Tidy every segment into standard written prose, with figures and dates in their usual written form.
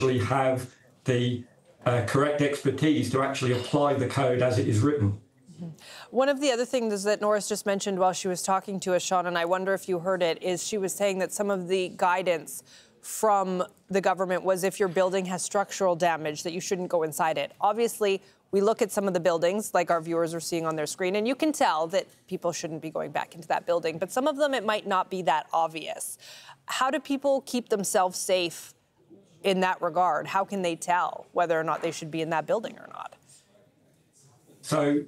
have the correct expertise to actually apply the code as it is written. One of the other things that Norris just mentioned while she was talking to us, Sean, and I wonder if you heard it, is she was saying that some of the guidance from the government was if your building has structural damage, that you shouldn't go inside it. Obviously, we look at some of the buildings, like our viewers are seeing on their screen, and you can tell that people shouldn't be going back into that building. But some of them, it might not be that obvious. How do people keep themselves safe in that regard? How can they tell whether or not they should be in that building or not? So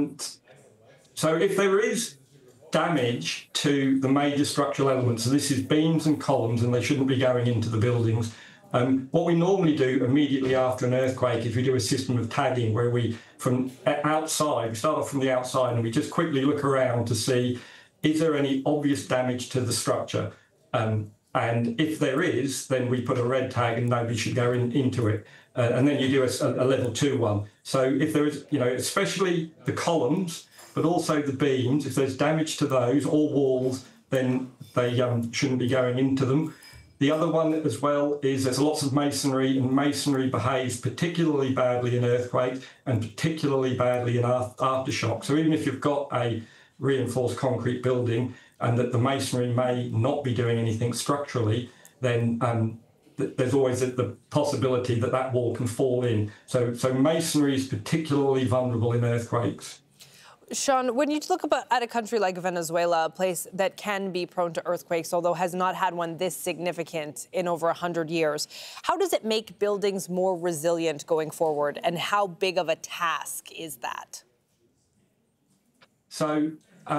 if there is damage to the major structural elements, so this is beams and columns, and they shouldn't be going into the buildings. What we normally do immediately after an earthquake is we do a system of tagging where we, from outside, we start off from the outside and we just quickly look around to see, is there any obvious damage to the structure? And if there is, then we put a red tag and nobody should go into it. And then you do a level 2 one. So if there is, especially the columns, but also the beams, if there's damage to those or walls, then they shouldn't be going into them. The other one as well is there's lots of masonry, and masonry behaves particularly badly in earthquakes and particularly badly in aftershock. So even if you've got a reinforced concrete building and that the masonry may not be doing anything structurally, then there's always the possibility that that wall can fall in. So masonry is particularly vulnerable in earthquakes. Sean, when you look at a country like Venezuela, a place that can be prone to earthquakes, although has not had one this significant in over 100 years, how does it make buildings more resilient going forward, and how big of a task is that? So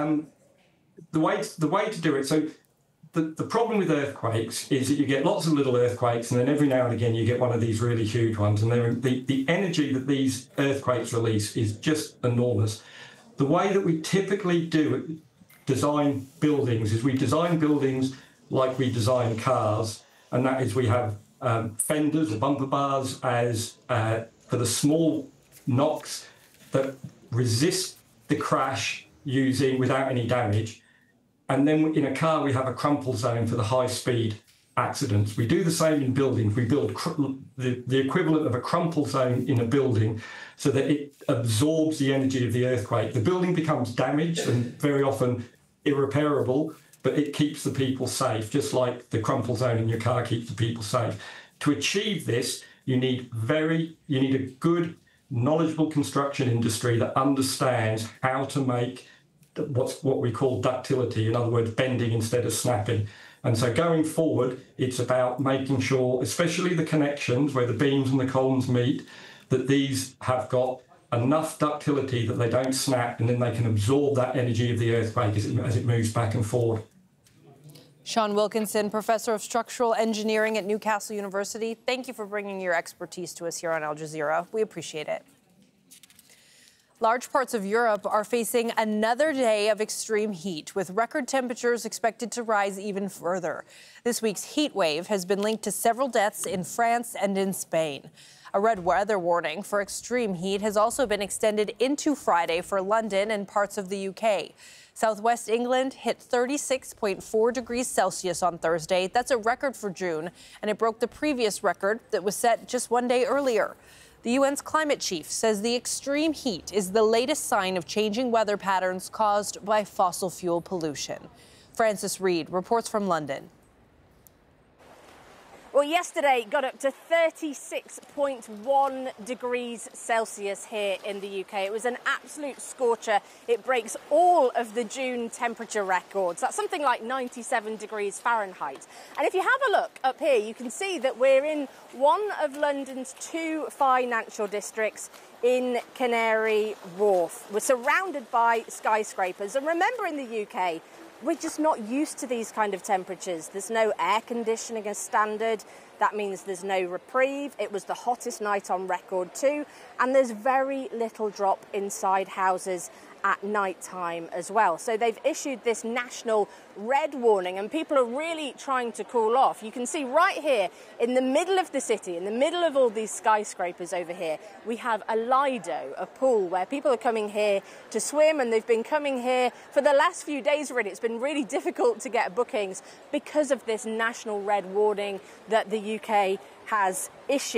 the way to do it, so the problem with earthquakes is that you get lots of little earthquakes, and then every now and again you get one of these really huge ones, and the energy that these earthquakes release is just enormous. The way that we typically design buildings is we design buildings like we design cars, and that is we have fenders or bumper bars as for the small knocks that resist the crash without any damage. And then in a car, we have a crumple zone for the high-speed accidents. We do the same in buildings. We build the equivalent of a crumple zone in a building so that it absorbs the energy of the earthquake. The building becomes damaged and very often irreparable, but it keeps the people safe, just like the crumple zone in your car keeps the people safe. To achieve this, you need a good, knowledgeable construction industry that understands how to make what we call ductility, in other words, bending instead of snapping. And so going forward, it's about making sure, especially the connections where the beams and the columns meet, that these have got enough ductility that they don't snap, and then they can absorb that energy of the earthquake as it moves back and forward. Sean Wilkinson, Professor of Structural Engineering at Newcastle University, thank you for bringing your expertise to us here on Al Jazeera. We appreciate it. Large parts of Europe are facing another day of extreme heat, with record temperatures expected to rise even further. This week's heat wave has been linked to several deaths in France and in Spain. A red weather warning for extreme heat has also been extended into Friday for London and parts of the UK. Southwest England hit 36.4 degrees Celsius on Thursday. That's a record for June, and it broke the previous record that was set just one day earlier. The UN's climate chief says the extreme heat is the latest sign of changing weather patterns caused by fossil fuel pollution. Francis Reid reports from London. Well, yesterday got up to 36.1 degrees Celsius here in the UK. It was an absolute scorcher. It breaks all of the June temperature records. That's something like 97 degrees Fahrenheit. And if you have a look up here, you can see that we're in one of London's 2 financial districts in Canary Wharf. We're surrounded by skyscrapers. And remember, in the UK, we're just not used to these kind of temperatures. There's no air conditioning as standard. That means there's no reprieve. It was the hottest night on record too. And there's very little drop inside houses at night time as well. So they've issued this national red warning, and people are really trying to cool off. You can see right here in the middle of the city, in the middle of all these skyscrapers over here, we have a Lido, a pool where people are coming here to swim, and they've been coming here for the last few days already. It's been really difficult to get bookings because of this national red warning that the UK has issued.